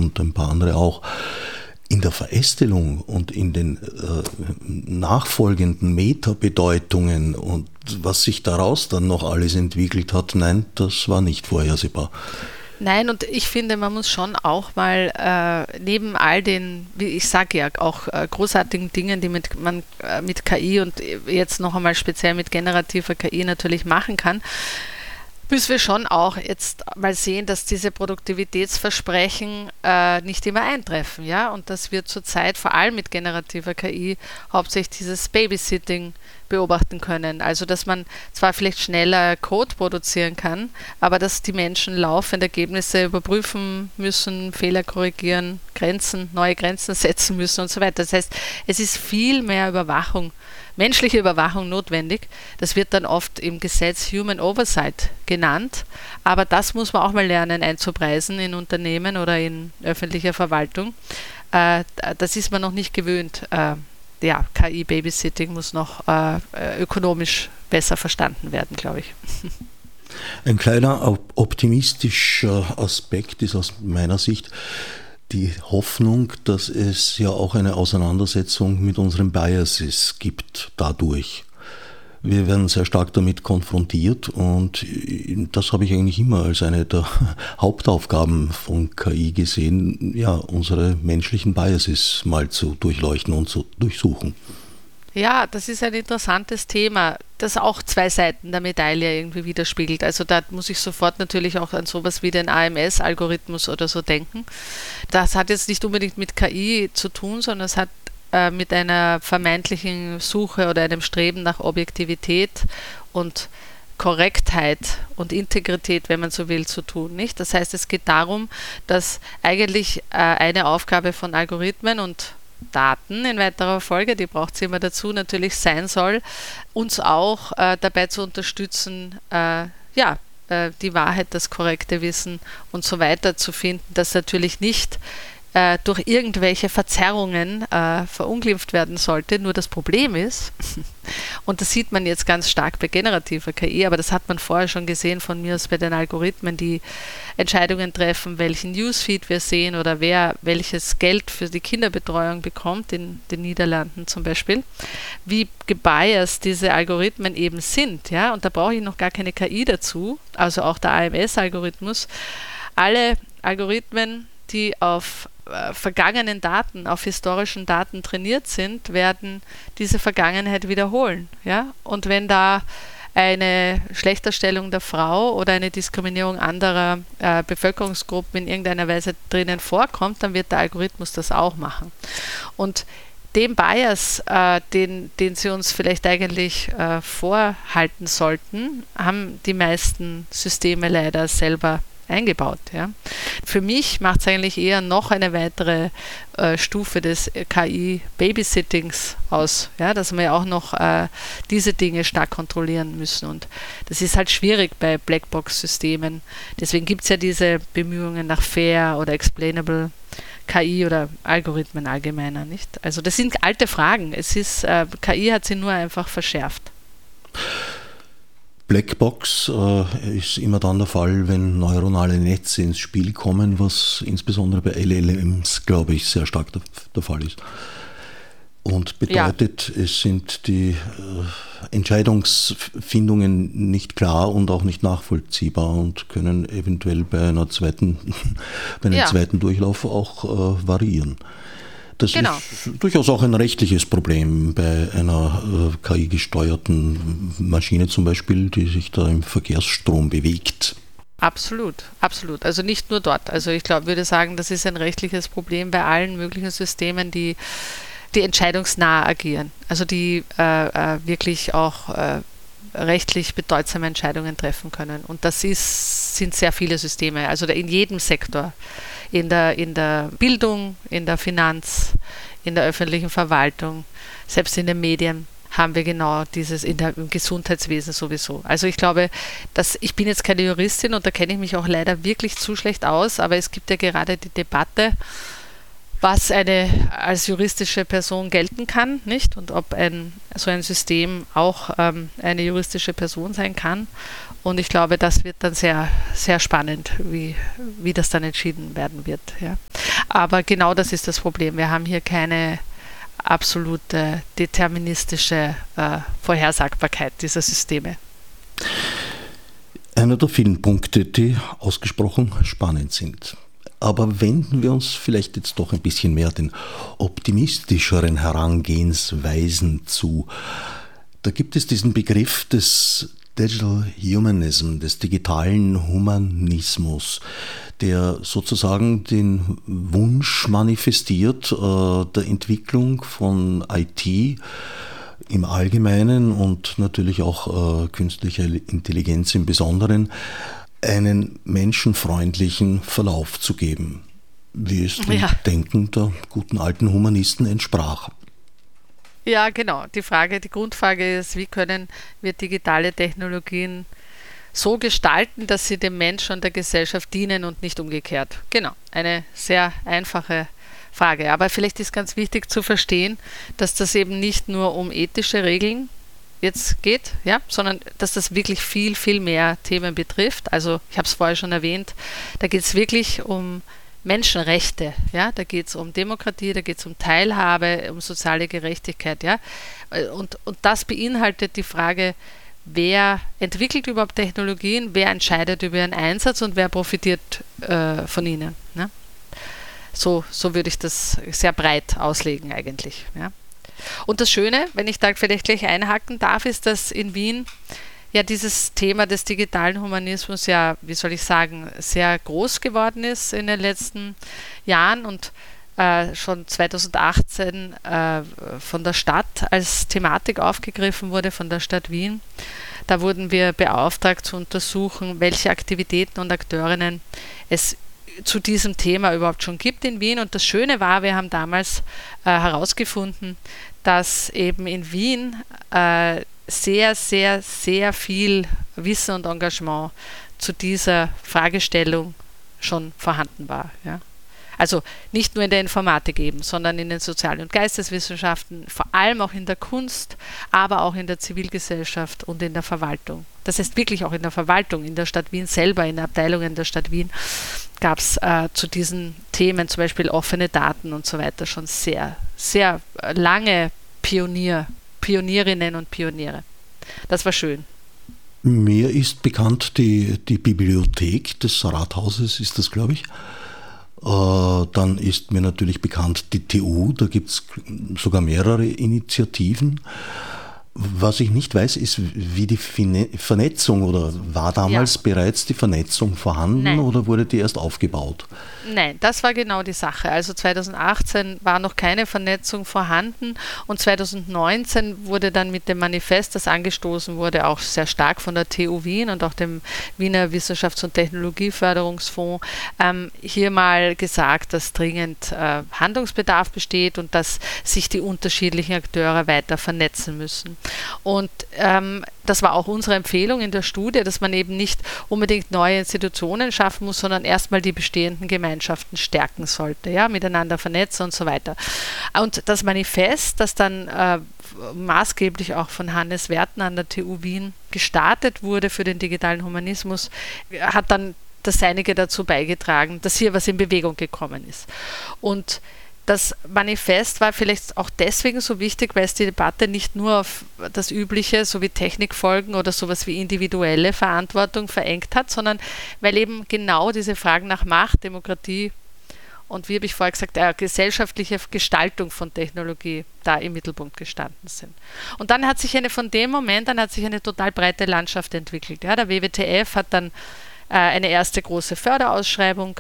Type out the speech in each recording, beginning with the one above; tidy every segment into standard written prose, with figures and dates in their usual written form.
und ein paar andere auch. In der Verästelung und in den nachfolgenden Metabedeutungen und was sich daraus dann noch alles entwickelt hat, nein, das war nicht vorhersehbar. Nein, und ich finde, man muss schon auch mal neben all den, wie ich sage ja, auch großartigen Dingen, die man mit KI und jetzt noch einmal speziell mit generativer KI natürlich machen kann, müssen wir schon auch jetzt mal sehen, dass diese Produktivitätsversprechen nicht immer eintreffen, ja, und dass wir zurzeit vor allem mit generativer KI hauptsächlich dieses Babysitting beobachten können. Also, dass man zwar vielleicht schneller Code produzieren kann, aber dass die Menschen laufend Ergebnisse überprüfen müssen, Fehler korrigieren, neue Grenzen setzen müssen und so weiter. Das heißt, es ist viel mehr Überwachung, menschliche Überwachung notwendig. Das wird dann oft im Gesetz Human Oversight genannt, aber das muss man auch mal lernen einzupreisen in Unternehmen oder in öffentlicher Verwaltung. Das ist man noch nicht gewöhnt. Ja, KI-Babysitting muss noch ökonomisch besser verstanden werden, glaube ich. Ein kleiner optimistischer Aspekt ist aus meiner Sicht die Hoffnung, dass es ja auch eine Auseinandersetzung mit unseren Biases gibt dadurch. Wir werden sehr stark damit konfrontiert und das habe ich eigentlich immer als eine der Hauptaufgaben von KI gesehen, ja, unsere menschlichen Biases mal zu durchleuchten und zu durchsuchen. Ja, das ist ein interessantes Thema, das auch zwei Seiten der Medaille irgendwie widerspiegelt. Also da muss ich sofort natürlich auch an sowas wie den AMS-Algorithmus oder so denken. Das hat jetzt nicht unbedingt mit KI zu tun, sondern es hat mit einer vermeintlichen Suche oder einem Streben nach Objektivität und Korrektheit und Integrität, wenn man so will, zu tun, nicht? Das heißt, es geht darum, dass eigentlich eine Aufgabe von Algorithmen und Daten in weiterer Folge, die braucht es immer dazu, natürlich sein soll, uns auch dabei zu unterstützen, die Wahrheit, das korrekte Wissen und so weiter zu finden, das natürlich nicht durch irgendwelche Verzerrungen verunglimpft werden sollte. Nur das Problem ist, und das sieht man jetzt ganz stark bei generativer KI, aber das hat man vorher schon gesehen von mir aus bei den Algorithmen, die Entscheidungen treffen, welchen Newsfeed wir sehen oder wer welches Geld für die Kinderbetreuung bekommt, in den Niederlanden zum Beispiel, wie gebiased diese Algorithmen eben sind. Ja? Und da brauche ich noch gar keine KI dazu, also auch der AMS-Algorithmus. Alle Algorithmen, die auf vergangenen Daten, auf historischen Daten trainiert sind, werden diese Vergangenheit wiederholen. Ja? Und wenn da eine Schlechterstellung der Frau oder eine Diskriminierung anderer Bevölkerungsgruppen in irgendeiner Weise drinnen vorkommt, dann wird der Algorithmus das auch machen. Und den Bias, den sie uns vielleicht eigentlich vorhalten sollten, haben die meisten Systeme leider selber eingebaut. Ja. Für mich macht es eigentlich eher noch eine weitere Stufe des KI-Babysittings aus, ja, dass wir ja auch noch diese Dinge stark kontrollieren müssen. Und das ist halt schwierig bei Blackbox-Systemen. Deswegen gibt es ja diese Bemühungen nach fair oder explainable KI oder Algorithmen allgemeiner, nicht? Also das sind alte Fragen. Es ist, KI hat sie nur einfach verschärft. Blackbox ist immer dann der Fall, wenn neuronale Netze ins Spiel kommen, was insbesondere bei LLMs, glaube ich, sehr stark der Fall ist. Und bedeutet, ja, es sind die Entscheidungsfindungen nicht klar und auch nicht nachvollziehbar und können eventuell bei einem zweiten Durchlauf auch variieren. Das ist durchaus auch ein rechtliches Problem bei einer KI-gesteuerten Maschine zum Beispiel, die sich da im Verkehrsstrom bewegt. Absolut, absolut. Also nicht nur dort. Also ich würde sagen, das ist ein rechtliches Problem bei allen möglichen Systemen, die entscheidungsnah agieren. Also die wirklich auch rechtlich bedeutsame Entscheidungen treffen können. Und das sind sehr viele Systeme, also in jedem Sektor. In der Bildung, in der Finanz, in der öffentlichen Verwaltung, selbst in den Medien haben wir genau dieses, im Gesundheitswesen sowieso. Also ich glaube, ich bin jetzt keine Juristin und da kenne ich mich auch leider wirklich zu schlecht aus, aber es gibt ja gerade die Debatte, was als juristische Person gelten kann, nicht? Und ob so ein System auch eine juristische Person sein kann. Und ich glaube, das wird dann sehr, sehr spannend, wie das dann entschieden werden wird. Ja. Aber genau das ist das Problem. Wir haben hier keine absolute deterministische Vorhersagbarkeit dieser Systeme. Einer der vielen Punkte, die ausgesprochen spannend sind. Aber wenden wir uns vielleicht jetzt doch ein bisschen mehr den optimistischeren Herangehensweisen zu. Da gibt es diesen Begriff des Digital Humanism, des digitalen Humanismus, der sozusagen den Wunsch manifestiert, der Entwicklung von IT im Allgemeinen und natürlich auch künstlicher Intelligenz im Besonderen einen menschenfreundlichen Verlauf zu geben, wie es dem Denken der guten alten Humanisten entsprach. Ja, genau. Die Grundfrage ist, wie können wir digitale Technologien so gestalten, dass sie dem Menschen und der Gesellschaft dienen und nicht umgekehrt. Genau, eine sehr einfache Frage. Aber vielleicht ist ganz wichtig zu verstehen, dass das eben nicht nur um ethische Regeln jetzt geht, ja, sondern dass das wirklich viel, viel mehr Themen betrifft. Also ich habe es vorher schon erwähnt, da geht es wirklich um Menschenrechte, ja, da geht es um Demokratie, da geht es um Teilhabe, um soziale Gerechtigkeit, ja. Und das beinhaltet die Frage, wer entwickelt überhaupt Technologien, wer entscheidet über ihren Einsatz und wer profitiert von ihnen. Ne? So würde ich das sehr breit auslegen eigentlich. Ja. Und das Schöne, wenn ich da vielleicht gleich einhaken darf, ist, dass in Wien ja dieses Thema des digitalen Humanismus ja, wie soll ich sagen, sehr groß geworden ist in den letzten Jahren und schon 2018 von der Stadt als Thematik aufgegriffen wurde, von der Stadt Wien. Da wurden wir beauftragt zu untersuchen, welche Aktivitäten und Akteurinnen es zu diesem Thema überhaupt schon gibt in Wien. Und das Schöne war, wir haben damals herausgefunden, dass eben in Wien sehr, sehr, sehr viel Wissen und Engagement zu dieser Fragestellung schon vorhanden war. Ja. Also nicht nur in der Informatik eben, sondern in den Sozial- und Geisteswissenschaften, vor allem auch in der Kunst, aber auch in der Zivilgesellschaft und in der Verwaltung. Das heißt wirklich auch in der Verwaltung, in der Stadt Wien selber, in Abteilungen der Stadt Wien gab es zu diesen Themen, zum Beispiel offene Daten und so weiter, schon sehr, sehr lange Pionierinnen und Pioniere. Das war schön. Mir ist bekannt, die Bibliothek des Rathauses ist das, glaube ich. Dann ist mir natürlich bekannt die TU, da gibt es sogar mehrere Initiativen. Was ich nicht weiß, ist, wie die Vernetzung, oder war damals bereits die Vernetzung vorhanden oder wurde die erst aufgebaut? Nein, das war genau die Sache. Also 2018 war noch keine Vernetzung vorhanden und 2019 wurde dann mit dem Manifest, das angestoßen wurde, auch sehr stark von der TU Wien und auch dem Wiener Wissenschafts- und Technologieförderungsfonds, hier mal gesagt, dass dringend Handlungsbedarf besteht und dass sich die unterschiedlichen Akteure weiter vernetzen müssen. Und das war auch unsere Empfehlung in der Studie, dass man eben nicht unbedingt neue Institutionen schaffen muss, sondern erstmal die bestehenden Gemeinschaften stärken sollte, ja, miteinander vernetzen und so weiter. Und das Manifest, das dann maßgeblich auch von Hannes Wertner an der TU Wien gestartet wurde für den digitalen Humanismus, hat dann das Seinige dazu beigetragen, dass hier was in Bewegung gekommen ist. Und das Manifest war vielleicht auch deswegen so wichtig, weil es die Debatte nicht nur auf das Übliche, so wie Technikfolgen oder sowas wie individuelle Verantwortung verengt hat, sondern weil eben genau diese Fragen nach Macht, Demokratie und, wie habe ich vorher gesagt, gesellschaftliche Gestaltung von Technologie da im Mittelpunkt gestanden sind. Und dann hat sich eine total breite Landschaft entwickelt. Ja, der WWTF hat dann eine erste große Förderausschreibung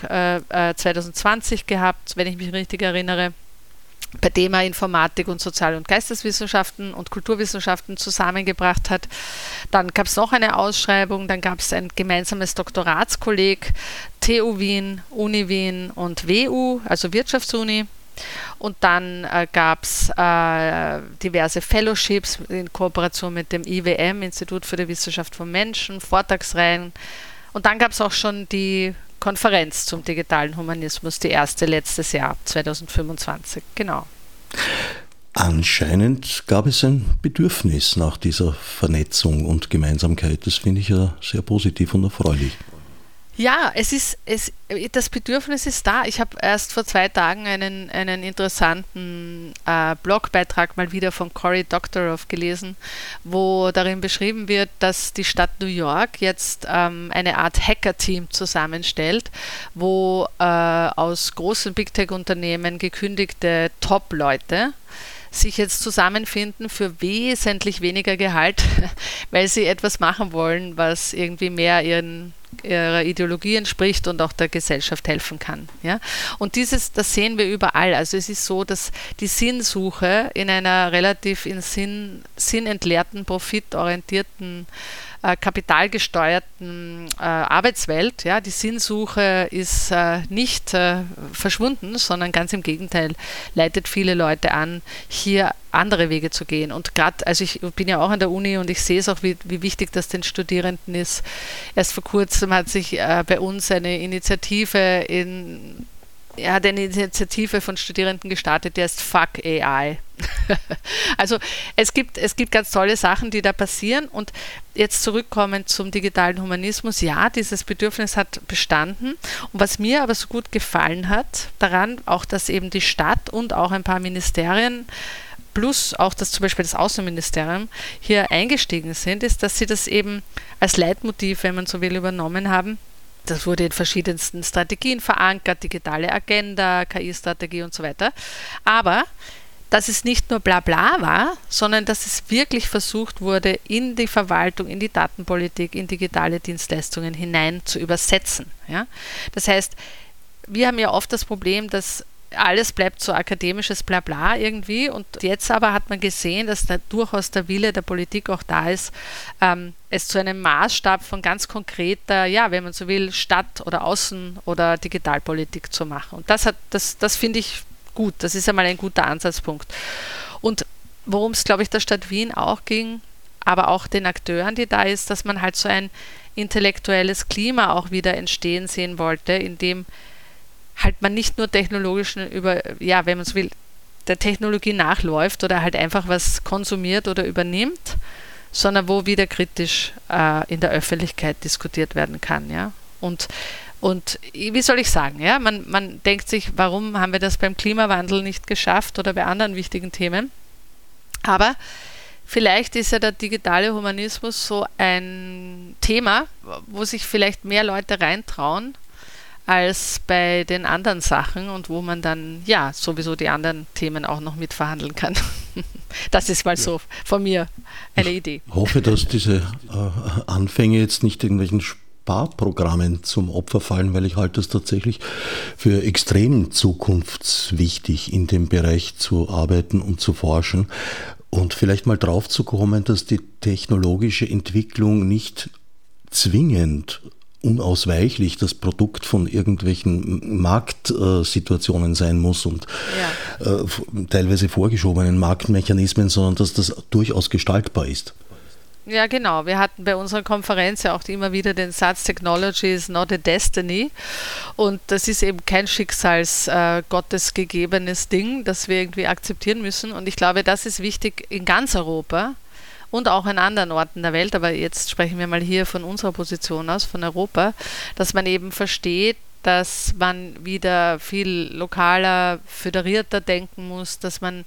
2020 gehabt, wenn ich mich richtig erinnere, bei dem er Informatik und Sozial- und Geisteswissenschaften und Kulturwissenschaften zusammengebracht hat. Dann gab es noch eine Ausschreibung, dann gab es ein gemeinsames Doktoratskolleg, TU Wien, Uni Wien und WU, also Wirtschaftsuni. Und dann gab es diverse Fellowships in Kooperation mit dem IWM, Institut für die Wissenschaft von Menschen, Vortragsreihen. Und dann gab es auch schon die Konferenz zum digitalen Humanismus, die erste letztes Jahr, 2025, genau. Anscheinend gab es ein Bedürfnis nach dieser Vernetzung und Gemeinsamkeit. Das finde ich ja sehr positiv und erfreulich. Ja, das Bedürfnis ist da. Ich habe erst vor 2 Tagen einen interessanten Blogbeitrag mal wieder von Cory Doctorow gelesen, wo darin beschrieben wird, dass die Stadt New York jetzt eine Art Hacker-Team zusammenstellt, wo aus großen Big Tech-Unternehmen gekündigte Top-Leute sich jetzt zusammenfinden für wesentlich weniger Gehalt, weil sie etwas machen wollen, was irgendwie mehr ihrer Ideologie entspricht und auch der Gesellschaft helfen kann. Ja? Und das sehen wir überall. Also es ist so, dass die Sinnsuche in einer relativ in sinnentleerten, profitorientierten, kapitalgesteuerten Arbeitswelt, ja, die Sinnsuche ist nicht verschwunden, sondern ganz im Gegenteil, leitet viele Leute an, hier andere Wege zu gehen. Und gerade, also ich bin ja auch an der Uni und ich sehe es auch, wie wichtig das den Studierenden ist. Erst vor kurzem hat sich bei uns eine Initiative eine Initiative von Studierenden gestartet, die heißt Fuck AI. Also es gibt ganz tolle Sachen, die da passieren, und jetzt zurückkommen zum digitalen Humanismus. Ja, dieses Bedürfnis hat bestanden, und was mir aber so gut gefallen hat daran, auch dass eben die Stadt und auch ein paar Ministerien plus auch zum Beispiel das Außenministerium hier eingestiegen sind, ist, dass sie das eben als Leitmotiv, wenn man so will, übernommen haben. Das wurde in verschiedensten Strategien verankert, digitale Agenda, KI-Strategie und so weiter. Aber dass es nicht nur Blabla war, sondern dass es wirklich versucht wurde, in die Verwaltung, in die Datenpolitik, in digitale Dienstleistungen hinein zu übersetzen. Ja? Das heißt, wir haben ja oft das Problem, dass alles bleibt so akademisches Blabla irgendwie, und jetzt aber hat man gesehen, dass da durchaus der Wille der Politik auch da ist, es zu einem Maßstab von ganz konkreter, ja, wenn man so will, Stadt- oder Außen- oder Digitalpolitik zu machen. Und das finde ich gut, das ist einmal ein guter Ansatzpunkt. Und worum es, glaube ich, der Stadt Wien auch ging, aber auch den Akteuren, die da ist, dass man halt so ein intellektuelles Klima auch wieder entstehen sehen wollte, in dem halt man nicht nur technologischen wenn man so will, der Technologie nachläuft oder halt einfach was konsumiert oder übernimmt, sondern wo wieder kritisch in der Öffentlichkeit diskutiert werden kann, ja. Und wie soll ich sagen, ja, man denkt sich, warum haben wir das beim Klimawandel nicht geschafft oder bei anderen wichtigen Themen? Aber vielleicht ist ja der digitale Humanismus so ein Thema, wo sich vielleicht mehr Leute reintrauen als bei den anderen Sachen, und wo man dann ja sowieso die anderen Themen auch noch mitverhandeln kann. Das ist mal so von mir eine Idee. Ich hoffe, dass diese Anfänge jetzt nicht irgendwelchen Sparprogrammen zum Opfer fallen, weil ich halte das tatsächlich für extrem zukunftswichtig, in dem Bereich zu arbeiten und zu forschen und vielleicht mal drauf zu kommen, dass die technologische Entwicklung nicht zwingend unausweichlich das Produkt von irgendwelchen Marktsituationen sein muss und teilweise vorgeschobenen Marktmechanismen, sondern dass das durchaus gestaltbar ist. Ja, genau. Wir hatten bei unserer Konferenz ja auch immer wieder den Satz, Technology is not a destiny. Und das ist eben kein Gottes gegebenes Ding, das wir irgendwie akzeptieren müssen. Und ich glaube, das ist wichtig in ganz Europa und auch in anderen Orten der Welt. Aber jetzt sprechen wir mal hier von unserer Position aus, von Europa, dass man eben versteht, dass man wieder viel lokaler, föderierter denken muss, dass man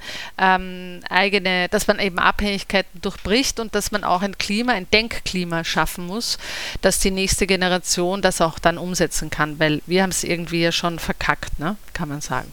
dass man eben Abhängigkeiten durchbricht und dass man auch ein Denkklima schaffen muss, dass die nächste Generation das auch dann umsetzen kann, weil wir haben es irgendwie ja schon verkackt, ne? Kann man sagen.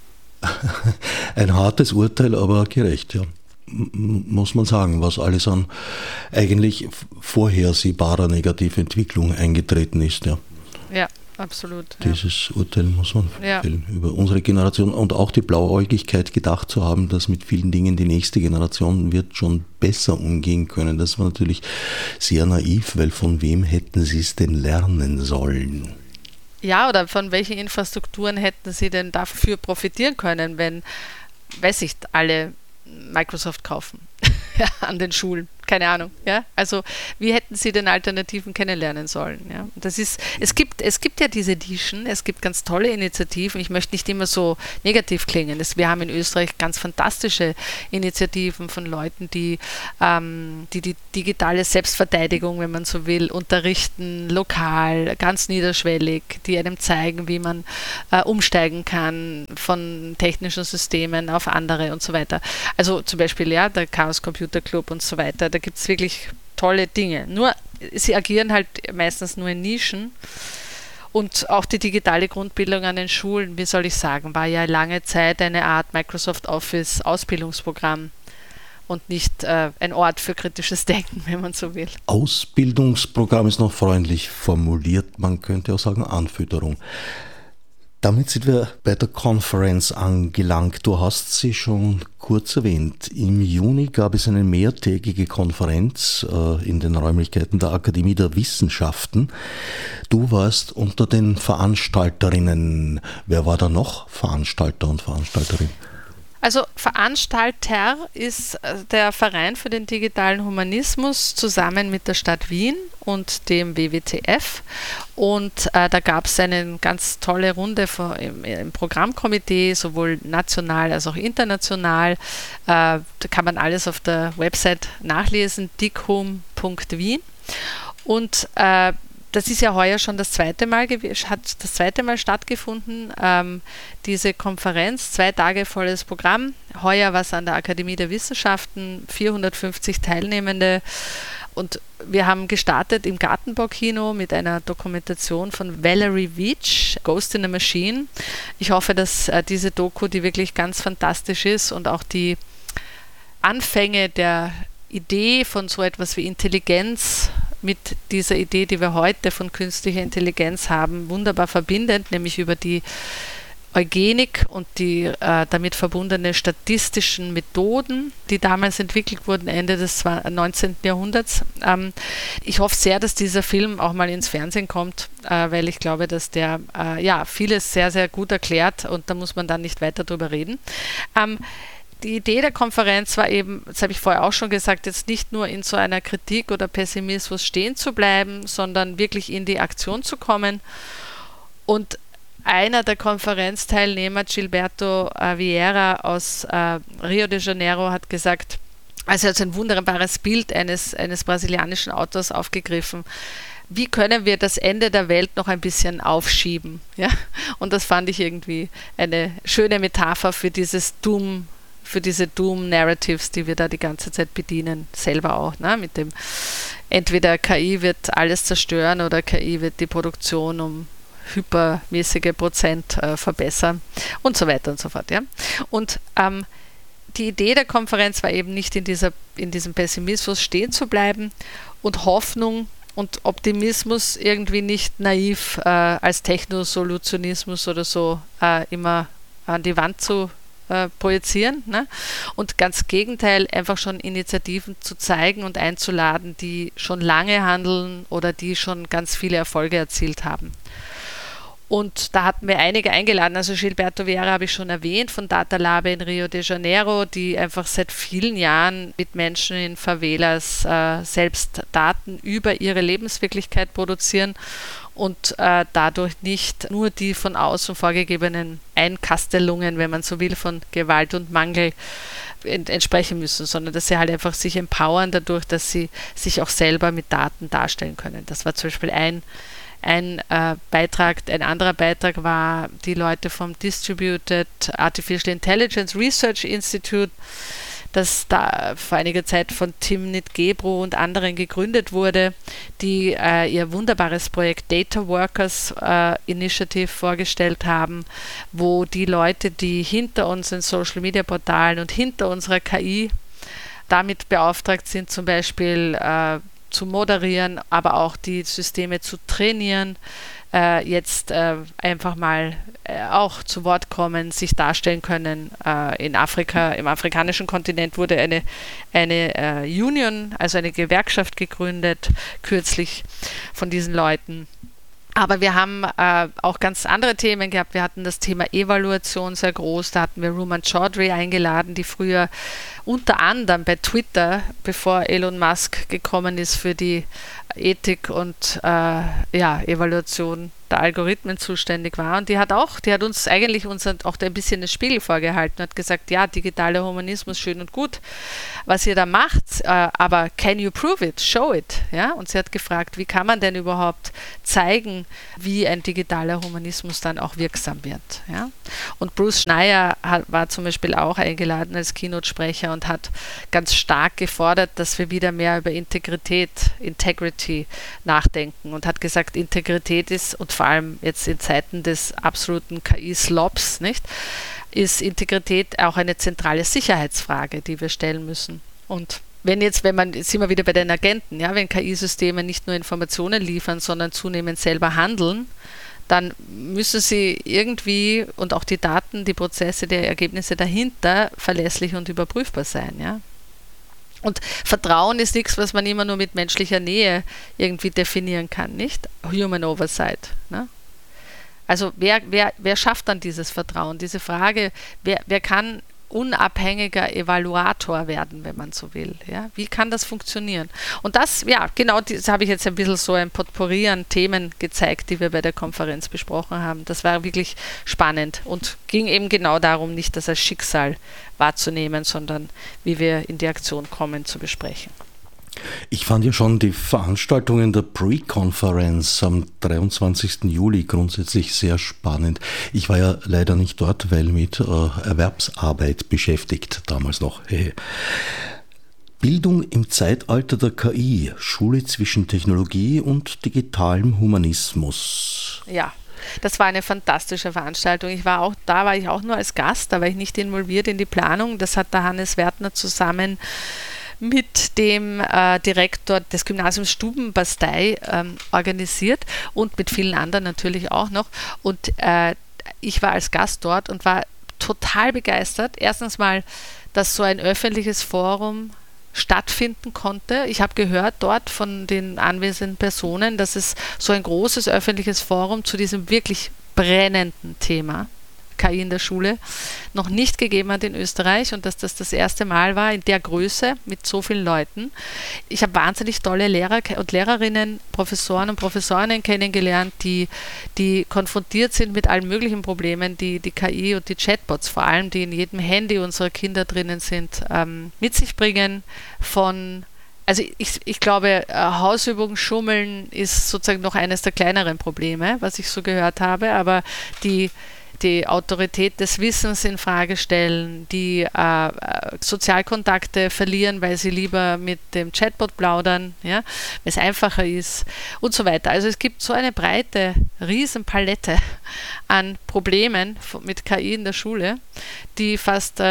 Ein hartes Urteil, aber gerecht, ja. Muss man sagen, was alles an eigentlich vorhersehbarer Negativentwicklung eingetreten ist, ja. Ja. Absolut. Dieses Urteil muss man fällen über unsere Generation und auch die Blauäugigkeit gedacht zu haben, dass mit vielen Dingen die nächste Generation wird schon besser umgehen können. Das war natürlich sehr naiv, weil von wem hätten sie es denn lernen sollen? Ja, oder von welchen Infrastrukturen hätten sie denn dafür profitieren können, wenn, alle Microsoft kaufen an den Schulen? keine Ahnung. Ja? Also wie hätten sie den Alternativen kennenlernen sollen? Ja? Es gibt ja diese Nischen, es gibt ganz tolle Initiativen. Ich möchte nicht immer so negativ klingen. Wir haben in Österreich ganz fantastische Initiativen von Leuten, die die digitale Selbstverteidigung, wenn man so will, unterrichten, lokal, ganz niederschwellig, die einem zeigen, wie man umsteigen kann von technischen Systemen auf andere und so weiter. Also zum Beispiel ja, der Chaos Computer Club und so weiter, da gibt es wirklich tolle Dinge. Nur, sie agieren halt meistens nur in Nischen. Und auch die digitale Grundbildung an den Schulen, wie soll ich sagen, war ja lange Zeit eine Art Microsoft Office Ausbildungsprogramm und nicht ein Ort für kritisches Denken, wenn man so will. Ausbildungsprogramm ist noch freundlich formuliert, man könnte auch sagen Anfütterung. Damit sind wir bei der Konferenz angelangt. Du hast sie schon kurz erwähnt. Im Juni gab es eine mehrtägige Konferenz in den Räumlichkeiten der Akademie der Wissenschaften. Du warst unter den Veranstalterinnen. Wer war da noch Veranstalter und Veranstalterin? Also Veranstalter ist der Verein für den digitalen Humanismus zusammen mit der Stadt Wien und dem WWTF. Und da gab es eine ganz tolle Runde im Programmkomitee, sowohl national als auch international. Da kann man alles auf der Website nachlesen, dighum.wien. Und das ist ja heuer schon das zweite Mal stattgefunden, diese Konferenz, 2 Tage volles Programm. Heuer war es an der Akademie der Wissenschaften, 450 Teilnehmende. Und wir haben gestartet im Gartenbaukino mit einer Dokumentation von Valerie Veach, Ghost in a Machine. Ich hoffe, dass diese Doku, die wirklich ganz fantastisch ist und auch die Anfänge der Idee von so etwas wie Intelligenz mit dieser Idee, die wir heute von künstlicher Intelligenz haben, wunderbar verbindet, nämlich über die Eugenik und die damit verbundene statistischen Methoden, die damals entwickelt wurden, Ende des 19. Jahrhunderts. Ich hoffe sehr, dass dieser Film auch mal ins Fernsehen kommt, weil ich glaube, dass der vieles sehr, sehr gut erklärt und da muss man dann nicht weiter drüber reden. Die Idee der Konferenz war eben, das habe ich vorher auch schon gesagt, jetzt nicht nur in so einer Kritik oder Pessimismus stehen zu bleiben, sondern wirklich in die Aktion zu kommen. Und einer der Konferenzteilnehmer, Gilberto Vieira aus Rio de Janeiro, hat gesagt, also er hat ein wunderbares Bild eines brasilianischen Autors aufgegriffen. Wie können wir das Ende der Welt noch ein bisschen aufschieben? Ja? Und das fand ich irgendwie eine schöne Metapher für diese Doom-Narratives, die wir da die ganze Zeit bedienen, selber auch, ne? Mit dem, entweder KI wird alles zerstören oder KI wird die Produktion um hypermäßige Prozent verbessern und so weiter und so fort. Ja? Und die Idee der Konferenz war eben nicht in diesem Pessimismus stehen zu bleiben und Hoffnung und Optimismus irgendwie nicht naiv als Technosolutionismus oder so immer an die Wand zu projizieren, ne? Und ganz Gegenteil, einfach schon Initiativen zu zeigen und einzuladen, die schon lange handeln oder die schon ganz viele Erfolge erzielt haben. Und da hatten wir einige eingeladen, also Gilberto Vieira habe ich schon erwähnt, von Data Labe in Rio de Janeiro, die einfach seit vielen Jahren mit Menschen in Favelas selbst Daten über ihre Lebenswirklichkeit produzieren und dadurch nicht nur die von außen vorgegebenen Einkastellungen, wenn man so will, von Gewalt und Mangel entsprechen müssen, sondern dass sie halt einfach sich empowern dadurch, dass sie sich auch selber mit Daten darstellen können. Das war zum Beispiel ein Beitrag. Ein anderer Beitrag war die Leute vom Distributed Artificial Intelligence Research Institute, das da vor einiger Zeit von Timnit Gebru und anderen gegründet wurde, die ihr wunderbares Projekt Data Workers Initiative vorgestellt haben, wo die Leute, die hinter unseren Social Media Portalen und hinter unserer KI damit beauftragt sind, zum Beispiel zu moderieren, aber auch die Systeme zu trainieren, jetzt einfach mal auch zu Wort kommen, sich darstellen können. In Afrika, im afrikanischen Kontinent wurde eine Union, also eine Gewerkschaft gegründet, kürzlich von diesen Leuten. Aber wir haben auch ganz andere Themen gehabt. Wir hatten das Thema Evaluation sehr groß. Da hatten wir Ruman Chaudhry eingeladen, die früher unter anderem bei Twitter, bevor Elon Musk gekommen ist, für die Ethik und Evaluation der Algorithmen zuständig war. Und die hat uns eigentlich auch ein bisschen den Spiegel vorgehalten und hat gesagt, ja, digitaler Humanismus, schön und gut, was ihr da macht, aber can you prove it? Show it. Ja? Und sie hat gefragt, wie kann man denn überhaupt zeigen, wie ein digitaler Humanismus dann auch wirksam wird. Ja? Und Bruce Schneier war zum Beispiel auch eingeladen als Keynote-Sprecher und hat ganz stark gefordert, dass wir wieder mehr über Integrity nachdenken und hat gesagt, Integrität ist, und vor allem jetzt in Zeiten des absoluten KI-Slops, nicht, ist Integrität auch eine zentrale Sicherheitsfrage, die wir stellen müssen. Und jetzt sind wir wieder bei den Agenten, ja, wenn KI-Systeme nicht nur Informationen liefern, sondern zunehmend selber handeln, dann müssen sie irgendwie, und auch die Daten, die Prozesse, die Ergebnisse dahinter verlässlich und überprüfbar sein, ja. Und Vertrauen ist nichts, was man immer nur mit menschlicher Nähe irgendwie definieren kann, nicht? Human Oversight. Ne? Also wer schafft dann dieses Vertrauen? Diese Frage, wer kann unabhängiger Evaluator werden, wenn man so will. Ja? Wie kann das funktionieren? Und das habe ich jetzt ein bisschen so ein Potpourri an Themen gezeigt, die wir bei der Konferenz besprochen haben. Das war wirklich spannend und ging eben genau darum, nicht das als Schicksal wahrzunehmen, sondern wie wir in die Aktion kommen, zu besprechen. Ich fand ja schon die Veranstaltungen der Pre-Conference am 23. Juli grundsätzlich sehr spannend. Ich war ja leider nicht dort, weil mit Erwerbsarbeit beschäftigt, damals noch. Bildung im Zeitalter der KI, Schule zwischen Technologie und digitalem Humanismus. Ja. Das war eine fantastische Veranstaltung. Da war ich auch nur als Gast, da war ich nicht involviert in die Planung. Das hat der Hannes Wertner zusammen mit dem Direktor des Gymnasiums Stubenbastei organisiert und mit vielen anderen natürlich auch noch. Und ich war als Gast dort und war total begeistert. Erstens mal, dass so ein öffentliches Forum stattfinden konnte. Ich habe gehört dort von den anwesenden Personen, dass es so ein großes öffentliches Forum zu diesem wirklich brennenden Thema KI in der Schule noch nicht gegeben hat in Österreich und dass das erste Mal war in der Größe mit so vielen Leuten. Ich habe wahnsinnig tolle Lehrer und Lehrerinnen, Professoren und Professorinnen kennengelernt, die konfrontiert sind mit allen möglichen Problemen, die KI und die Chatbots vor allem, die in jedem Handy unserer Kinder drinnen sind, mit sich bringen. Also ich glaube, Hausübungen, Schummeln ist sozusagen noch eines der kleineren Probleme, was ich so gehört habe, aber die Autorität des Wissens in Frage stellen, die Sozialkontakte verlieren, weil sie lieber mit dem Chatbot plaudern, ja, weil es einfacher ist und so weiter. Also es gibt so eine breite Riesenpalette an Problemen mit KI in der Schule, die fast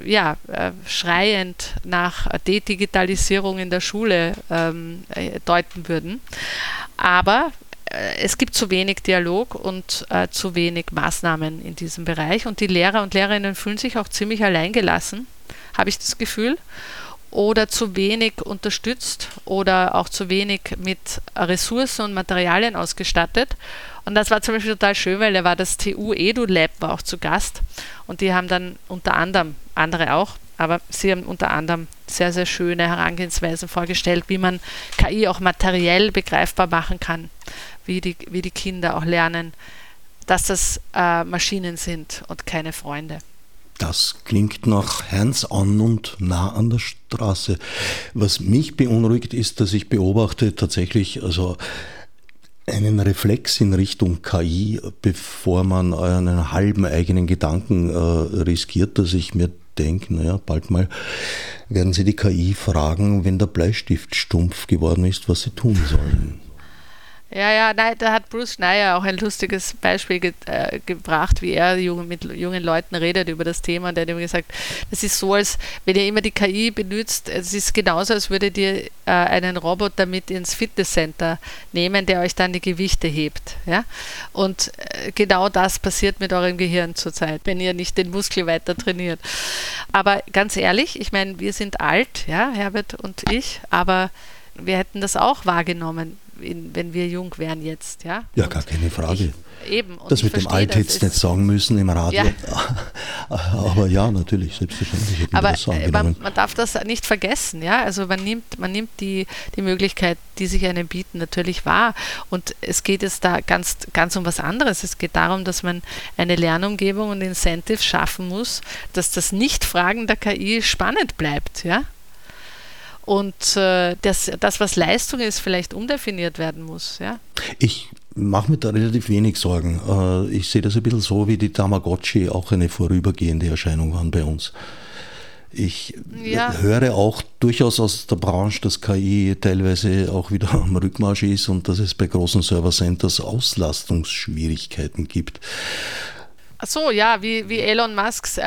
schreiend nach Dedigitalisierung in der Schule deuten würden. Aber es gibt zu wenig Dialog und zu wenig Maßnahmen in diesem Bereich und die Lehrer und Lehrerinnen fühlen sich auch ziemlich alleingelassen, habe ich das Gefühl, oder zu wenig unterstützt oder auch zu wenig mit Ressourcen und Materialien ausgestattet. Und das war zum Beispiel total schön, weil da war das TU EduLab war auch zu Gast und die haben dann unter anderem, andere auch, aber sie haben unter anderem sehr, sehr schöne Herangehensweisen vorgestellt, wie man KI auch materiell begreifbar machen kann, wie die Kinder auch lernen, dass das Maschinen sind und keine Freunde. Das klingt nach hands-on und nah an der Straße. Was mich beunruhigt ist, dass ich beobachte tatsächlich einen Reflex in Richtung KI, bevor man einen halben eigenen Gedanken riskiert, dass ich mir denke, naja, bald mal werden Sie die KI fragen, wenn der Bleistift stumpf geworden ist, was sie tun sollen. Ja, nein, da hat Bruce Schneier auch ein lustiges Beispiel gebracht, wie er mit jungen Leuten redet über das Thema. Und er hat ihm gesagt, das ist so, als wenn ihr immer die KI benutzt, es ist genauso, als würdet ihr einen Roboter mit ins Fitnesscenter nehmen, der euch dann die Gewichte hebt. Ja? Und genau das passiert mit eurem Gehirn zurzeit, wenn ihr nicht den Muskel weiter trainiert. Aber ganz ehrlich, ich meine, wir sind alt, ja, Herbert und ich, aber wir hätten das auch wahrgenommen. wenn wir jung wären jetzt. Ja, ja, gar keine Frage. Eben. Und das mit dem Alt hätte ich nicht sagen müssen im Radio. Ja. Aber ja, natürlich, selbstverständlich hätten wir das sagen genommen. Man darf das nicht vergessen. Ja? Also man nimmt die Möglichkeit, die sich einem bieten, natürlich wahr. Und es geht jetzt da ganz um was anderes. Es geht darum, dass man eine Lernumgebung und Incentives schaffen muss, dass das Nicht-Fragen der KI spannend bleibt. Ja? Und das, was Leistung ist, vielleicht umdefiniert werden muss. Ja? Ich mache mir da relativ wenig Sorgen. Ich sehe das ein bisschen so, wie die Tamagotchi auch eine vorübergehende Erscheinung waren bei uns. Ich höre auch durchaus aus der Branche, dass KI teilweise auch wieder am Rückmarsch ist und dass es bei großen Server-Centers Auslastungsschwierigkeiten gibt. Ach so, ja, wie Elon Musks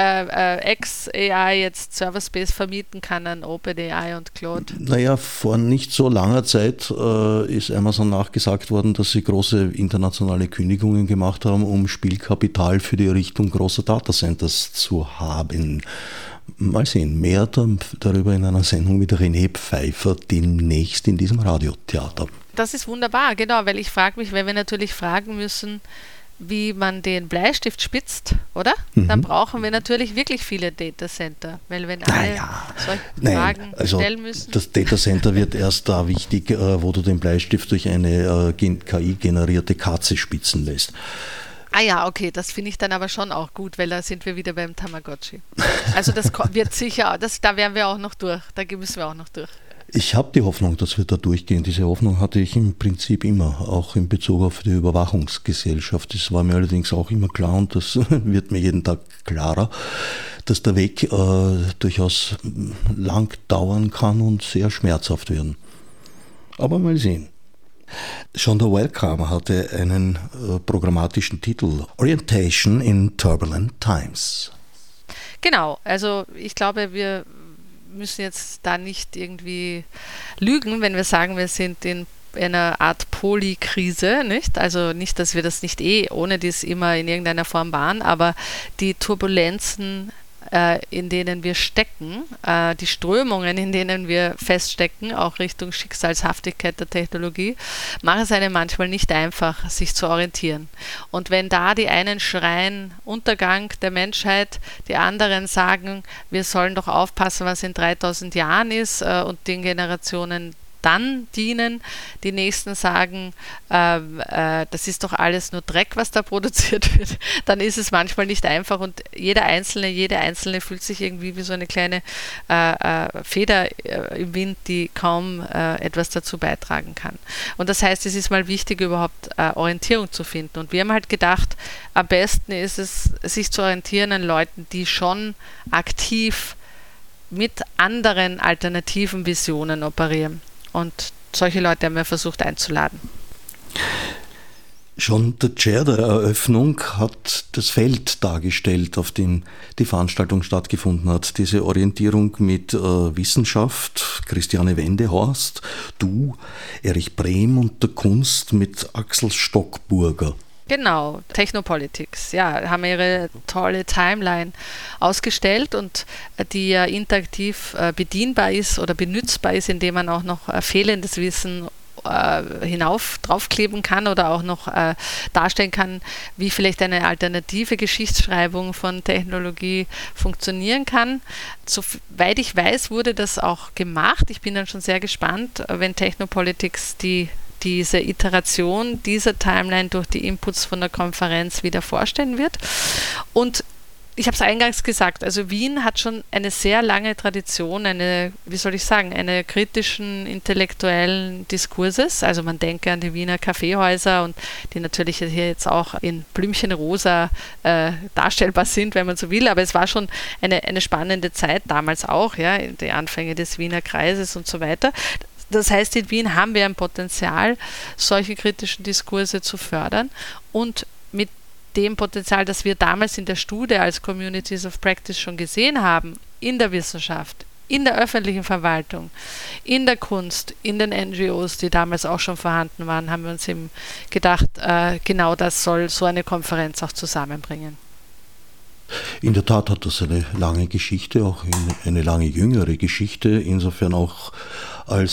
XAI jetzt Server-Space vermieten kann an OpenAI und Claude. Naja, vor nicht so langer Zeit ist Amazon nachgesagt worden, dass sie große internationale Kündigungen gemacht haben, um Spielkapital für die Errichtung großer Datacenters zu haben. Mal sehen, mehr darüber in einer Sendung mit René Pfeiffer demnächst in diesem Radiotheater. Das ist wunderbar, genau, weil ich frage mich, wenn wir natürlich fragen müssen, wie man den Bleistift spitzt, oder? Dann brauchen wir natürlich wirklich viele Datacenter, weil wenn alle solche Fragen stellen müssen. Das Datacenter wird erst da wichtig, wo du den Bleistift durch eine KI-generierte Katze spitzen lässt. Ah ja, okay, das finde ich dann aber schon auch gut, weil da sind wir wieder beim Tamagotchi. Also das wird sicher, da werden wir auch noch durch, da müssen wir auch noch durch. Ich habe die Hoffnung, dass wir da durchgehen. Diese Hoffnung hatte ich im Prinzip immer, auch in Bezug auf die Überwachungsgesellschaft. Es war mir allerdings auch immer klar, und das wird mir jeden Tag klarer, dass der Weg durchaus lang dauern kann und sehr schmerzhaft werden. Aber mal sehen. Shonda Wellcome hatte einen programmatischen Titel, Orientation in Turbulent Times. Genau, also ich glaube, wir müssen jetzt da nicht irgendwie lügen, wenn wir sagen, wir sind in einer Art Polykrise, nicht? Also nicht, dass wir das nicht ohne dies immer in irgendeiner Form waren, aber die Turbulenzen, in denen wir stecken, die Strömungen, in denen wir feststecken, auch Richtung Schicksalshaftigkeit der Technologie, machen es einem manchmal nicht einfach, sich zu orientieren. Und wenn da die einen schreien, Untergang der Menschheit, die anderen sagen, wir sollen doch aufpassen, was in 3000 Jahren ist und den Generationen dann dienen, die Nächsten sagen, das ist doch alles nur Dreck, was da produziert wird, dann ist es manchmal nicht einfach und jede Einzelne fühlt sich irgendwie wie so eine kleine Feder im Wind, die kaum etwas dazu beitragen kann. Und das heißt, es ist mal wichtig, überhaupt Orientierung zu finden. Und wir haben halt gedacht, am besten ist es, sich zu orientieren an Leuten, die schon aktiv mit anderen alternativen Visionen operieren. Und solche Leute haben wir versucht einzuladen. Schon der Chair der Eröffnung hat das Feld dargestellt, auf dem die Veranstaltung stattgefunden hat. Diese Orientierung mit Wissenschaft, Christiane Wendehorst, du, Erich Brehm und der Kunst mit Axel Stockburger. Genau, Technopolitics, ja, haben ihre tolle Timeline ausgestellt und die ja interaktiv bedienbar ist oder benützbar ist, indem man auch noch fehlendes Wissen draufkleben kann oder auch noch darstellen kann, wie vielleicht eine alternative Geschichtsschreibung von Technologie funktionieren kann. Soweit ich weiß, wurde das auch gemacht. Ich bin dann schon sehr gespannt, wenn Technopolitics diese Iteration dieser Timeline durch die Inputs von der Konferenz wieder vorstellen wird. Und ich habe es eingangs gesagt, also Wien hat schon eine sehr lange Tradition, eine kritischen intellektuellen Diskurses. Also man denke an die Wiener Kaffeehäuser und die natürlich hier jetzt auch in Blümchenrosa darstellbar sind, wenn man so will. Aber es war schon eine spannende Zeit, damals auch, ja, die Anfänge des Wiener Kreises und so weiter. Das heißt, in Wien haben wir ein Potenzial, solche kritischen Diskurse zu fördern und mit dem Potenzial, das wir damals in der Studie als Communities of Practice schon gesehen haben, in der Wissenschaft, in der öffentlichen Verwaltung, in der Kunst, in den NGOs, die damals auch schon vorhanden waren, haben wir uns eben gedacht, genau das soll so eine Konferenz auch zusammenbringen. In der Tat hat das eine lange Geschichte, auch eine lange jüngere Geschichte, insofern auch als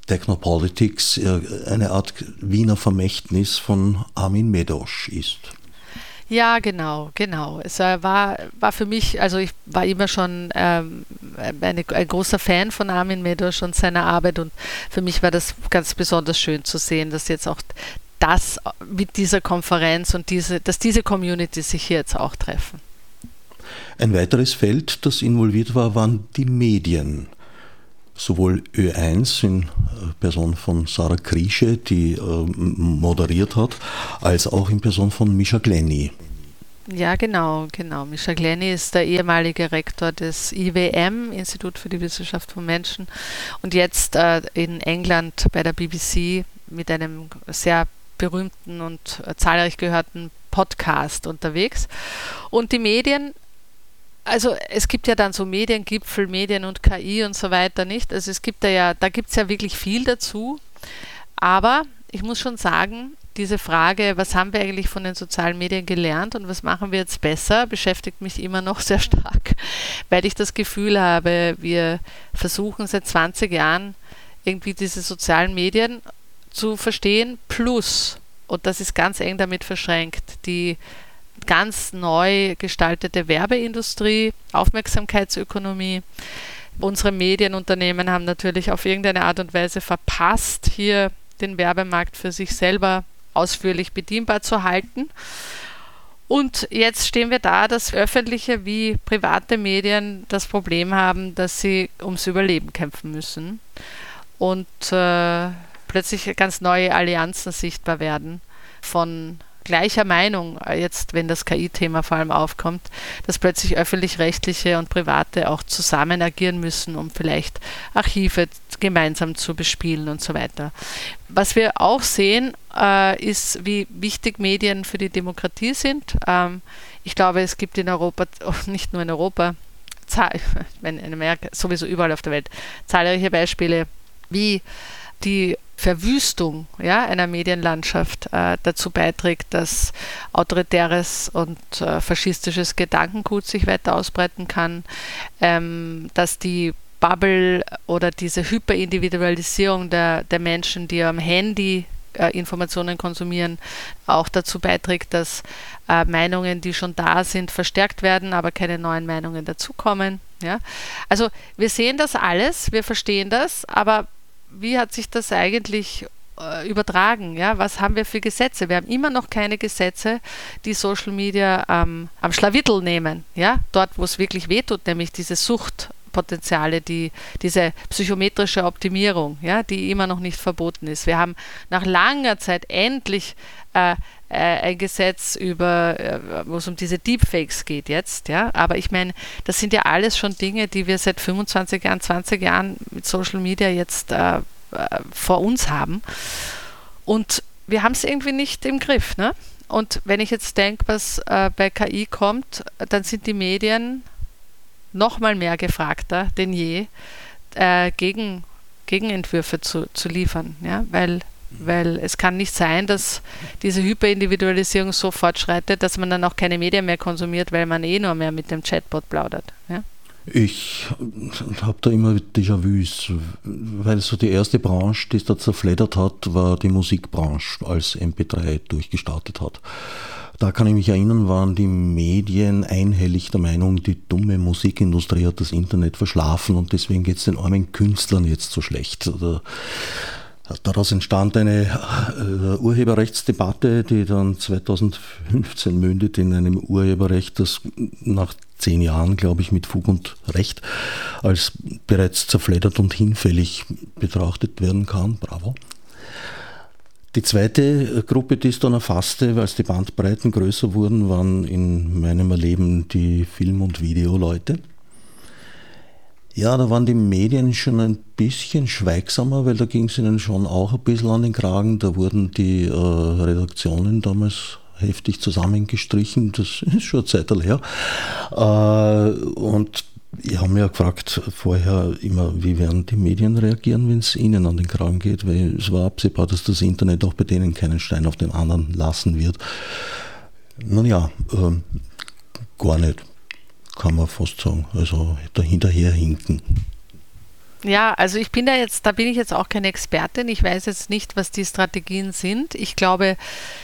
Technopolitics eine Art Wiener Vermächtnis von Armin Medosch ist. Ja, genau. Es war für mich, also ich war immer schon ein großer Fan von Armin Medosch und seiner Arbeit, und für mich war das ganz besonders schön zu sehen, dass jetzt auch das mit dieser Konferenz und dass diese Community sich hier jetzt auch treffen. Ein weiteres Feld, das involviert war, waren die Medien. Sowohl Ö1 in Person von Sarah Kriesche, die moderiert hat, als auch in Person von Mischa Glenny. Ja, genau. Mischa Glenny ist der ehemalige Rektor des IWM, Institut für die Wissenschaft von Menschen, und jetzt in England bei der BBC mit einem sehr berühmten und zahlreich gehörten Podcast unterwegs. Und die Medien, also es gibt ja dann so Mediengipfel, Medien und KI und so weiter, nicht? Also da gibt es ja wirklich viel dazu. Aber ich muss schon sagen, diese Frage, was haben wir eigentlich von den sozialen Medien gelernt und was machen wir jetzt besser, beschäftigt mich immer noch sehr stark, weil ich das Gefühl habe, wir versuchen seit 20 Jahren irgendwie diese sozialen Medien zu verstehen, plus, und das ist ganz eng damit verschränkt, die ganz neu gestaltete Werbeindustrie, Aufmerksamkeitsökonomie. Unsere Medienunternehmen haben natürlich auf irgendeine Art und Weise verpasst, hier den Werbemarkt für sich selber ausführlich bedienbar zu halten. Und jetzt stehen wir da, dass öffentliche wie private Medien das Problem haben, dass sie ums Überleben kämpfen müssen und plötzlich ganz neue Allianzen sichtbar werden von gleicher Meinung, jetzt wenn das KI-Thema vor allem aufkommt, dass plötzlich öffentlich-rechtliche und private auch zusammen agieren müssen, um vielleicht Archive gemeinsam zu bespielen und so weiter. Was wir auch sehen, ist, wie wichtig Medien für die Demokratie sind. Ich glaube, es gibt in Europa, nicht nur in Europa, in Amerika, sowieso überall auf der Welt, zahlreiche Beispiele, wie die Verwüstung einer Medienlandschaft dazu beiträgt, dass autoritäres und faschistisches Gedankengut sich weiter ausbreiten kann, dass die Bubble oder diese Hyperindividualisierung der Menschen, die am Handy Informationen konsumieren, auch dazu beiträgt, dass Meinungen, die schon da sind, verstärkt werden, aber keine neuen Meinungen dazukommen. Ja? Also wir sehen das alles, wir verstehen das, aber wie hat sich das eigentlich übertragen? Ja? Was haben wir für Gesetze? Wir haben immer noch keine Gesetze, die Social Media am Schlawittel nehmen. Ja? Dort, wo es wirklich wehtut, nämlich diese Suchtpotenziale, diese psychometrische Optimierung, ja, die immer noch nicht verboten ist. Wir haben nach langer Zeit endlich ein Gesetz wo es um diese Deepfakes geht jetzt, ja, aber ich meine, das sind ja alles schon Dinge, die wir seit 25 Jahren, 20 Jahren mit Social Media jetzt vor uns haben, und wir haben es irgendwie nicht im Griff, ne? Und wenn ich jetzt denke, was bei KI kommt, dann sind die Medien noch mal mehr gefragter denn je, Gegenentwürfe zu liefern, ja, weil es kann nicht sein, dass diese Hyperindividualisierung so fortschreitet, dass man dann auch keine Medien mehr konsumiert, weil man nur mehr mit dem Chatbot plaudert. Ja? Ich habe da immer Déjà-vus, weil so die erste Branche, die es da zerfleddert hat, war die Musikbranche, als MP3 durchgestartet hat. Da kann ich mich erinnern, waren die Medien einhellig der Meinung, die dumme Musikindustrie hat das Internet verschlafen und deswegen geht es den armen Künstlern jetzt so schlecht. Daraus entstand eine Urheberrechtsdebatte, die dann 2015 mündet in einem Urheberrecht, das nach 10 Jahren, glaube ich, mit Fug und Recht als bereits zerfleddert und hinfällig betrachtet werden kann. Bravo. Die zweite Gruppe, die es dann erfasste, als die Bandbreiten größer wurden, waren in meinem Erleben die Film- und Videoleute. Ja, da waren die Medien schon ein bisschen schweigsamer, weil da ging es ihnen schon auch ein bisschen an den Kragen. Da wurden die Redaktionen damals heftig zusammengestrichen, das ist schon eine Zeit her. Und ich habe mich ja gefragt vorher immer, wie werden die Medien reagieren, wenn es ihnen an den Kragen geht, weil es war absehbar, dass das Internet auch bei denen keinen Stein auf den anderen lassen wird. Nun ja, gar nicht, kann man fast sagen. Also dahinterher hinken. Ja, also da bin ich jetzt auch keine Expertin. Ich weiß jetzt nicht, was die Strategien sind. Ich glaube,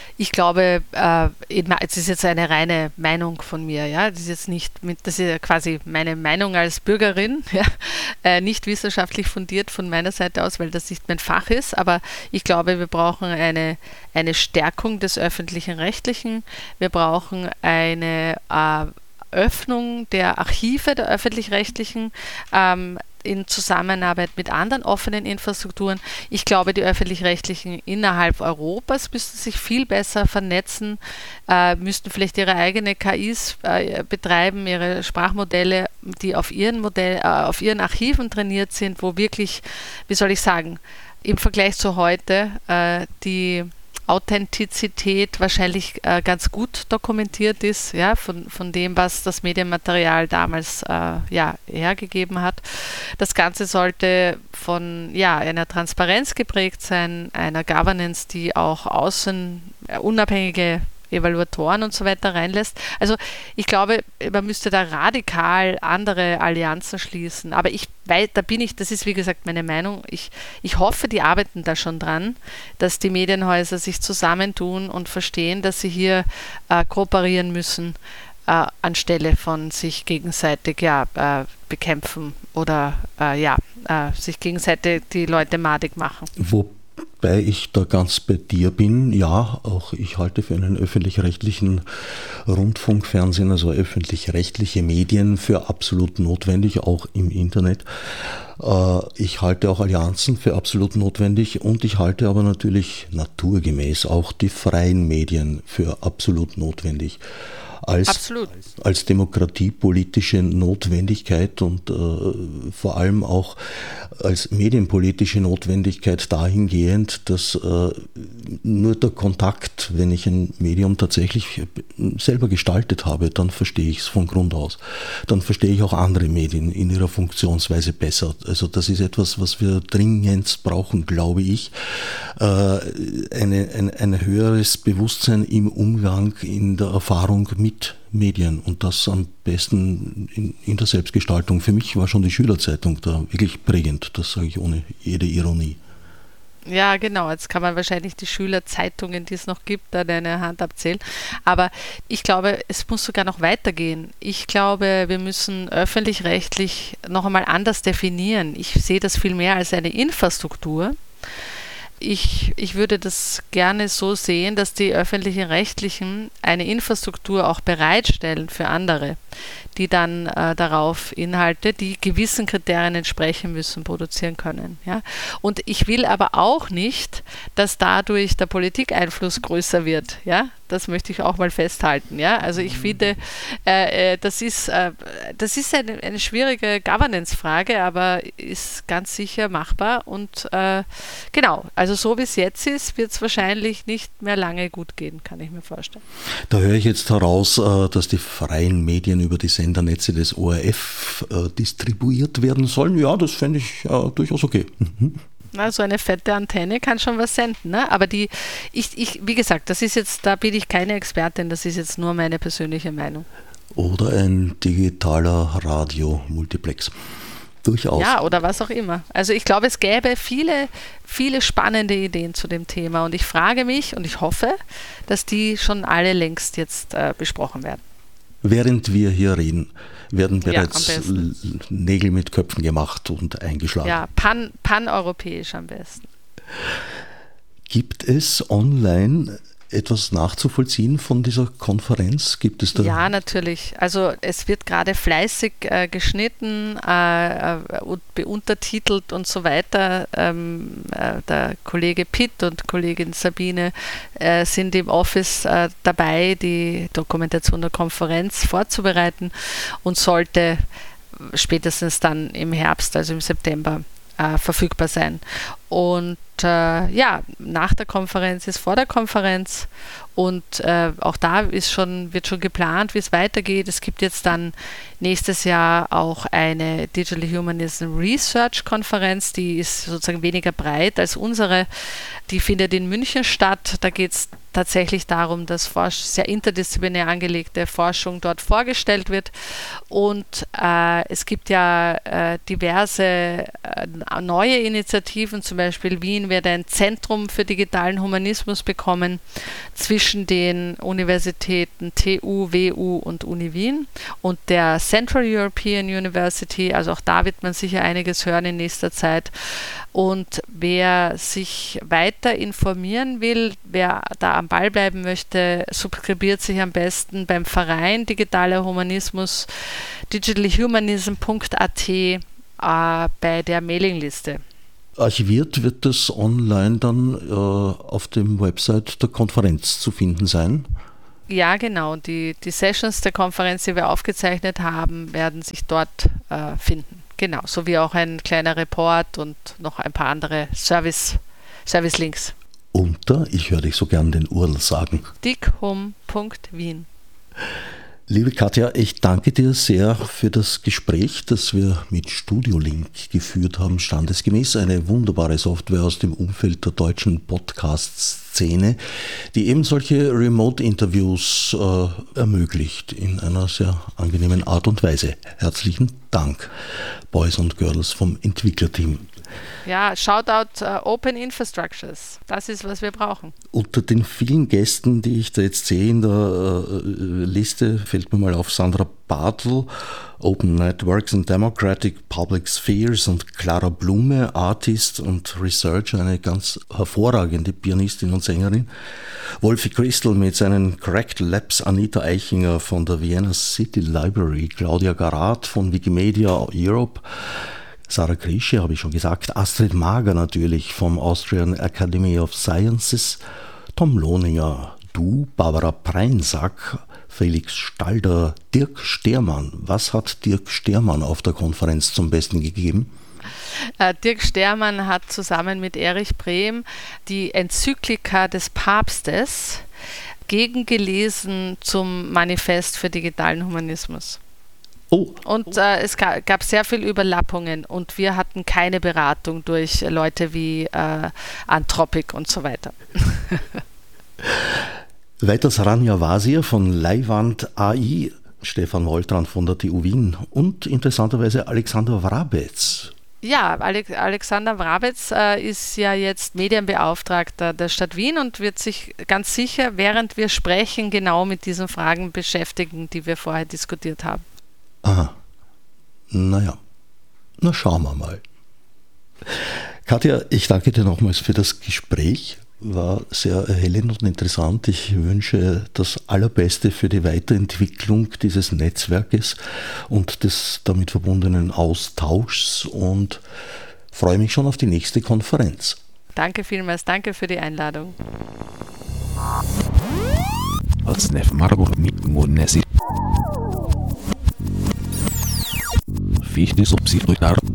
es ist jetzt eine reine Meinung von mir, ja. Das ist ja quasi meine Meinung als Bürgerin, ja, nicht wissenschaftlich fundiert von meiner Seite aus, weil das nicht mein Fach ist. Aber ich glaube, wir brauchen eine Stärkung des Öffentlich-Rechtlichen. Wir brauchen eine Öffnung der Archive der Öffentlich-Rechtlichen, in Zusammenarbeit mit anderen offenen Infrastrukturen. Ich glaube, die Öffentlich-Rechtlichen innerhalb Europas müssten sich viel besser vernetzen, müssten vielleicht ihre eigene KIs betreiben, ihre Sprachmodelle, die auf ihren Archiven trainiert sind, wo wirklich, wie soll ich sagen, im Vergleich zu heute die Authentizität wahrscheinlich ganz gut dokumentiert ist, ja, von dem, was das Medienmaterial damals hergegeben hat. Das Ganze sollte von einer Transparenz geprägt sein, einer Governance, die auch unabhängige Evaluatoren und so weiter reinlässt. Also ich glaube, man müsste da radikal andere Allianzen schließen. Aber das ist wie gesagt meine Meinung, ich hoffe, die arbeiten da schon dran, dass die Medienhäuser sich zusammentun und verstehen, dass sie hier kooperieren müssen, anstelle von sich gegenseitig bekämpfen oder sich gegenseitig die Leute madig machen. Wobei ich da ganz bei dir bin, ja, auch ich halte für einen öffentlich-rechtlichen Rundfunk, Fernsehen, also öffentlich-rechtliche Medien für absolut notwendig, auch im Internet. Ich halte auch Allianzen für absolut notwendig und ich halte aber natürlich naturgemäß auch die freien Medien für absolut notwendig. Als demokratiepolitische Notwendigkeit und vor allem auch als medienpolitische Notwendigkeit dahingehend, dass nur der Kontakt, wenn ich ein Medium tatsächlich selber gestaltet habe, dann verstehe ich es von Grund aus. Dann verstehe ich auch andere Medien in ihrer Funktionsweise besser. Also das ist etwas, was wir dringend brauchen, glaube ich. Ein höheres Bewusstsein im Umgang, in der Erfahrung mit Medien und das am besten in der Selbstgestaltung. Für mich war schon die Schülerzeitung da wirklich prägend, das sage ich ohne jede Ironie. Ja, genau. Jetzt kann man wahrscheinlich die Schülerzeitungen, die es noch gibt, an einer Hand abzählen. Aber ich glaube, es muss sogar noch weitergehen. Ich glaube, wir müssen öffentlich-rechtlich noch einmal anders definieren. Ich sehe das viel mehr als eine Infrastruktur. Ich würde das gerne so sehen, dass die öffentlichen Rechtlichen eine Infrastruktur auch bereitstellen für andere, die dann darauf Inhalte, die gewissen Kriterien entsprechen müssen, produzieren können. Ja? Und ich will aber auch nicht, dass dadurch der Politikeinfluss größer wird. Ja? Das möchte ich auch mal festhalten. Ja? Also ich finde, das ist eine schwierige Governance-Frage, aber ist ganz sicher machbar. Und genau, also so wie es jetzt ist, wird es wahrscheinlich nicht mehr lange gut gehen, kann ich mir vorstellen. Da höre ich jetzt heraus, dass die freien Medien über die Sendernetze des ORF distribuiert werden sollen. Ja, das fände ich durchaus okay. Na, so eine fette Antenne kann schon was senden, ne? Aber wie gesagt, das ist jetzt, da bin ich keine Expertin, das ist jetzt nur meine persönliche Meinung. Oder ein digitaler Radio-Multiplex. Durchaus. Ja, oder was auch immer. Also ich glaube, es gäbe viele, viele spannende Ideen zu dem Thema und ich frage mich und ich hoffe, dass die schon alle längst jetzt besprochen werden. Während wir hier reden, werden bereits Nägel mit Köpfen gemacht und eingeschlagen. Ja, paneuropäisch am besten. Gibt es online etwas nachzuvollziehen von dieser Konferenz? Gibt es da? Ja, natürlich. Also es wird gerade fleißig geschnitten und beuntertitelt und so weiter. Der Kollege Pitt und Kollegin Sabine sind im Office dabei, die Dokumentation der Konferenz vorzubereiten und sollte spätestens dann im Herbst, also im September, verfügbar sein. Und nach der Konferenz ist vor der Konferenz und auch da wird schon geplant, wie es weitergeht. Es gibt jetzt dann nächstes Jahr auch eine Digital Humanism Research Konferenz, die ist sozusagen weniger breit als unsere. Die findet in München statt. Da geht es tatsächlich darum, dass sehr interdisziplinär angelegte Forschung dort vorgestellt wird. Und es gibt ja diverse neue Initiativen, zum Beispiel Wien wird ein Zentrum für digitalen Humanismus bekommen zwischen den Universitäten TU, WU und Uni Wien und der Central European University. Also auch da wird man sicher einiges hören in nächster Zeit. Und wer sich weiter informieren will, wer da am Ball bleiben möchte, subskribiert sich am besten beim Verein Digitaler Humanismus digitalhumanism.at bei der Mailingliste. Archiviert wird das online dann auf dem Website der Konferenz zu finden sein? Ja, genau. Die Sessions der Konferenz, die wir aufgezeichnet haben, werden sich dort finden. Genau, sowie auch ein kleiner Report und noch ein paar andere Service-Links. Unter, ich höre dich so gern den URL sagen. dighum.wien. Liebe Katja, ich danke dir sehr für das Gespräch, das wir mit StudioLink geführt haben, standesgemäß. Eine wunderbare Software aus dem Umfeld der deutschen Podcast-Szene, die eben solche Remote-Interviews ermöglicht in einer sehr angenehmen Art und Weise. Herzlichen Dank, Boys und Girls vom Entwicklerteam. Ja, Shoutout Open Infrastructures. Das ist, was wir brauchen. Unter den vielen Gästen, die ich da jetzt sehe in der Liste, fällt mir mal auf Sandra Bartel, Open Networks and Democratic Public Spheres, und Clara Blume, Artist und Researcher, eine ganz hervorragende Pianistin und Sängerin. Wolfi Christel mit seinen Cracked Labs, Anita Eichinger von der Vienna City Library, Claudia Garat von Wikimedia Europe, Sarah Krische, habe ich schon gesagt, Astrid Mager natürlich vom Austrian Academy of Sciences, Tom Lohninger, du, Barbara Preinsack, Felix Stalder, Dirk Stermann. Was hat Dirk Stermann auf der Konferenz zum Besten gegeben? Dirk Stermann hat zusammen mit Erich Brehm die Enzyklika des Papstes gegengelesen zum Manifest für digitalen Humanismus. Und es gab sehr viel Überlappungen und wir hatten keine Beratung durch Leute wie Anthropic und so weiter. Weiters Rania Wazir von Leihwand AI, Stefan Woltran von der TU Wien und interessanterweise Alexander Wrabetz. Ja, Alexander Wrabetz ist ja jetzt Medienbeauftragter der Stadt Wien und wird sich ganz sicher, während wir sprechen, genau mit diesen Fragen beschäftigen, die wir vorher diskutiert haben. Aha, naja, na schauen wir mal. Katja, ich danke dir nochmals für das Gespräch, war sehr erhellend und interessant. Ich wünsche das Allerbeste für die Weiterentwicklung dieses Netzwerkes und des damit verbundenen Austauschs und freue mich schon auf die nächste Konferenz. Danke vielmals, danke für die Einladung. Fichte subsidiar